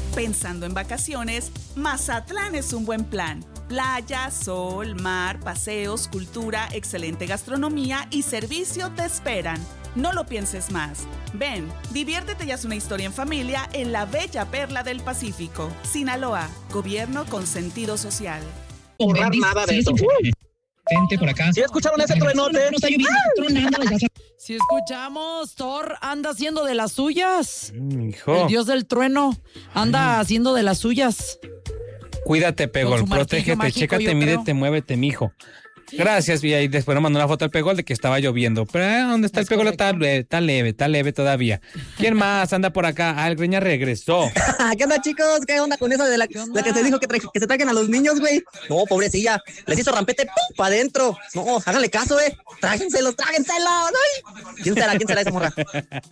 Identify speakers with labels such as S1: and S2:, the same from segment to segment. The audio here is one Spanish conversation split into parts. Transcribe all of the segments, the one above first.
S1: Pensando en vacaciones, Mazatlán es un buen plan. Playa, sol, mar, paseos, cultura, excelente gastronomía y servicio te esperan. No lo pienses más. Ven, diviértete y haz una historia en familia en la bella perla del Pacífico. Sinaloa, gobierno con sentido social.
S2: Borrar nada de eso.
S3: Gente por acá.
S2: ¿Sí escucharon ese truenote?
S3: No está lloviendo, tronando desde hace...
S4: Si escuchamos, Thor anda haciendo de las suyas.
S5: Hijo.
S4: El dios del trueno anda haciendo de las suyas.
S5: Cuídate, Pegol, protégete,
S4: mágico,
S5: chécate, mídete, muévete, mijo. Gracias, y ahí después nos mandó una foto al Pegol de que estaba lloviendo. Pero ¿dónde está el Pegol? Está leve todavía. ¿Quién más anda por acá? Ah, el Greña regresó.
S2: ¿Qué onda, chicos? ¿Qué onda con esa de la que se dijo que se traigan a los niños, güey? No, pobrecilla, les hizo rampete para adentro. No, háganle caso, tráiganselos. Ay, ¿Quién será esa morra?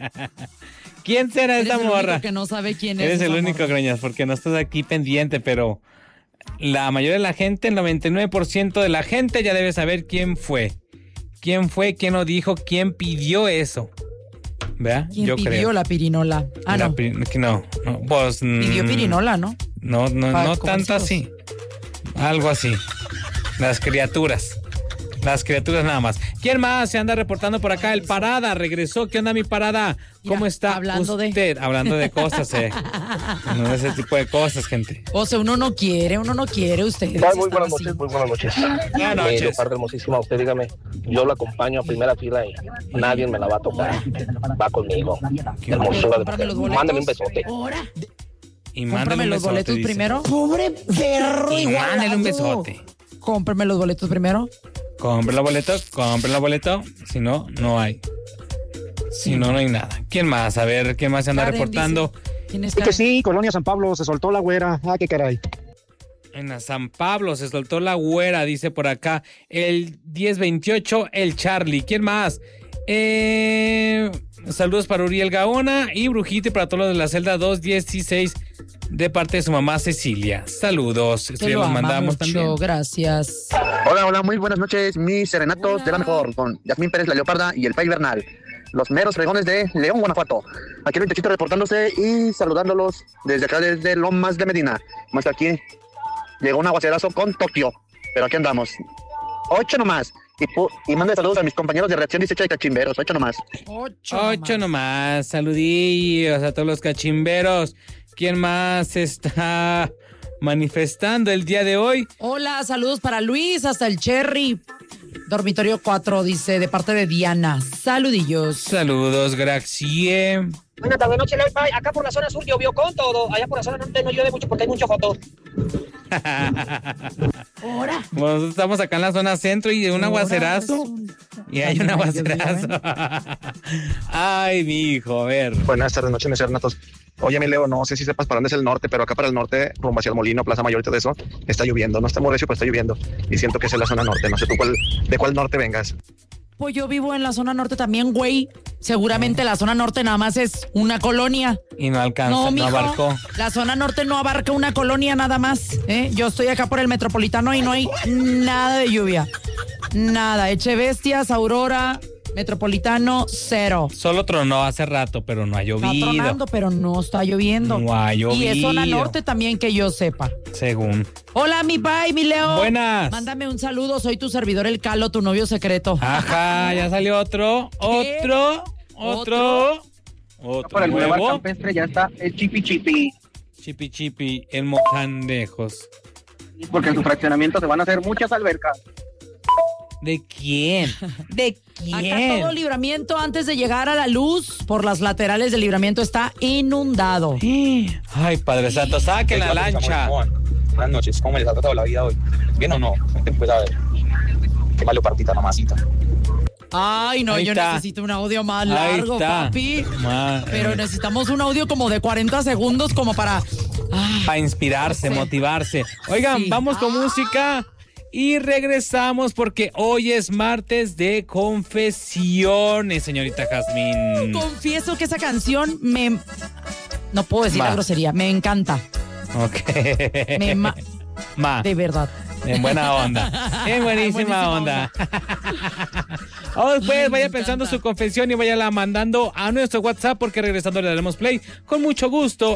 S5: ¿Quién será esa morra?
S4: El único que no sabe quién es.
S5: Eres el único, Greñas, porque no estás aquí pendiente, pero la mayoría de la gente, el 99% de la gente ya debe saber quién fue. ¿Quién fue? ¿Quién lo dijo? ¿Quién pidió eso? ¿Verdad?
S4: ¿Quién pidió la pirinola? No.
S5: No, pues...
S4: Pidió pirinola, ¿no?
S5: No tanto así. Algo así. Las criaturas nada más. ¿Quién más se anda reportando por acá? El Parada regresó. ¿Qué onda, mi Parada? ¿Cómo está
S4: hablando
S5: usted? Hablando de cosas, No de ese tipo de cosas, gente.
S4: O sea, uno no quiere ustedes.
S6: Muy buenas noches.
S5: Buenas noches.
S6: Leopardo hermosísima, usted dígame, yo lo acompaño a primera fila y nadie me la va a tocar. Va conmigo. Hermosura de mujer. Mándame un besote.
S5: Y
S4: mándame los boletos
S5: dice.
S4: Primero.
S2: Pobre perro,
S5: y mándale un besote.
S4: Cómprame los boletos primero.
S5: Compre los boletos. Si no, no hay. Si no, no hay nada. ¿Quién más? A ver, ¿quién más se anda reportando?
S4: ¿Tienes
S7: que sí, Colonia San Pablo, se soltó la güera. Ah, qué caray.
S5: En la San Pablo se soltó la güera, dice por acá. El 1028, el Charlie. ¿Quién más? Saludos para Uriel Gaona y Brujita y para todos los de la celda 216 de parte de su mamá Cecilia. Saludos.
S4: Te lo
S5: los
S4: ama
S5: mandamos
S4: mucho,
S5: también.
S4: Gracias.
S7: Hola, muy buenas noches, mis serenatos de la mejor, con Yasmín Pérez, la Leoparda y el Pai Bernal. Los meros fregones de León, Guanajuato. Aquí el 28 reportándose y saludándolos desde acá, desde Lomas de Medina. Más aquí llegó un aguacerazo con Tokio, pero aquí andamos. 8 nomás. Y mande saludos a mis compañeros de Reacción 18 de Cachimberos. 8 nomás.
S5: 8 nomás. Saludillos a todos los cachimberos. ¿Quién más está manifestando el día de hoy?
S4: Hola, saludos para Luis, hasta el Cherry. Dormitorio 4, dice, de parte de Diana. Saludillos.
S5: Saludos, Gracie.
S2: Buenas tardes, noche, acá por la zona sur llovió con todo. Allá por la zona norte no llueve mucho porque hay mucho foto.
S4: Ahora.
S5: Bueno, estamos acá en la zona centro y un aguacerazo. Y hay un aguacerazo. Ay, mi hijo, a ver.
S7: Buenas tardes, noches, mis serenatos. Oye, mi Leo, no sé si sepas para dónde es el norte, pero acá para el norte, rumbo hacia el Molino, Plaza Mayor y todo eso, está lloviendo. No está muy recio, pero está lloviendo. Y siento que es en la zona norte. No sé tú de cuál norte vengas.
S4: Pues yo vivo en la zona norte también, güey. Seguramente la zona norte nada más es una colonia.
S5: Y no alcanza, no abarcó.
S4: La zona norte no abarca una colonia nada más. Yo estoy acá por el Metropolitano y no hay nada de lluvia. Nada. Echebestias, Aurora, Metropolitano, cero.
S5: Solo tronó hace rato, pero no ha llovido.
S4: Está tronando, pero no está lloviendo.
S5: No ha llovido.
S4: Y es zona norte también que yo sepa.
S5: Según.
S4: Hola, mi Pai, mi Leo.
S5: Buenas.
S4: Mándame un saludo, soy tu servidor el Calo, tu novio secreto.
S5: Ajá, ya salió otro.
S6: Por el Boulevard Campestre ya está el Chipi Chipi.
S5: Chipi Chipi, el Mojandejos.
S6: Porque en su fraccionamiento se van a hacer muchas albercas.
S5: ¿De quién? ¿De quién?
S4: Acá todo Libramiento, antes de llegar a la luz, por las laterales del Libramiento está inundado.
S5: Ay, Padre Santo, saquen la lancha.
S6: Buenas noches, ¿cómo les ha tratado la vida hoy? ¿Bien o no? Pues a ver. Qué malo partita, mamacita.
S4: Ay, no, yo necesito un audio más largo, papi. Pero necesitamos un audio como de 40 segundos como para
S5: inspirarse, motivarse. Oigan, sí. Vamos con música y regresamos porque hoy es martes de confesiones, señorita Jazmín.
S4: Confieso que esa canción no puedo decir la grosería, me encanta.
S5: Ok.
S4: De verdad.
S5: En buena onda. En buenísima onda. Vamos pues, vaya pensando su confesión y váyala mandando a nuestro WhatsApp porque regresando le daremos play con mucho gusto.